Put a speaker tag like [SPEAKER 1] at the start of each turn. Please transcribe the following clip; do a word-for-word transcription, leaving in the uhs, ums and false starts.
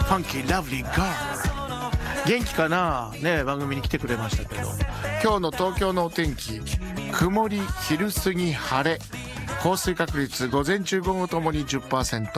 [SPEAKER 1] ファンキーラブリーガール元気かなね。番組に来てくれましたけど、今日の東京のお天気、曇り、昼過ぎ晴れ、降水確率午前中午後ともに じゅっパーセント。